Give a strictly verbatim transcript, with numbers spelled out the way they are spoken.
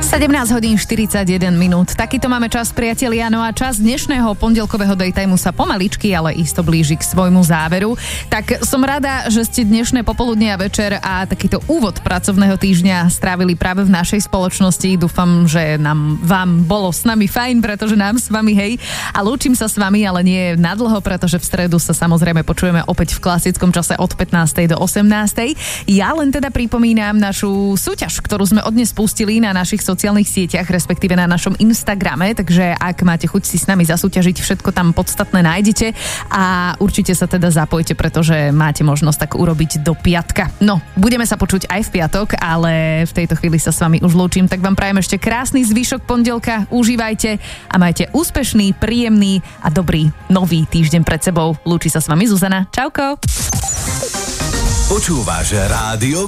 sedemnásť hodín štyridsaťjeden minút. Takýto máme čas, priatelia, no a čas dnešného pondelkového daytimeu sa pomaličky, ale isto blíži k svojmu záveru. Tak som rada, že ste dnešné popoludne a večer a takýto úvod pracovného týždňa strávili práve v našej spoločnosti. Dúfam, že nám vám bolo s nami fajn, pretože nám s vami, hej. A lúčim sa s vami, ale nie nadlho, pretože v stredu sa samozrejme počujeme opäť v klasickom čase od pätnástej do osemnástej. Ja len teda pripomínam našu súťaž, ktorú sme odnes spustili na našich sociálnych sieťach, respektíve na našom Instagrame, takže ak máte chuť si s nami zasúťažiť, všetko tam podstatné nájdete a určite sa teda zapojte, pretože máte možnosť tak urobiť do piatka. No, budeme sa počuť aj v piatok, ale v tejto chvíli sa s vami už lúčim, tak vám prajem ešte krásny zvyšok pondelka, užívajte a majte úspešný, príjemný a dobrý nový týždeň pred sebou. Lúči sa s vami Zuzana. Čauko. Počúvaš rádio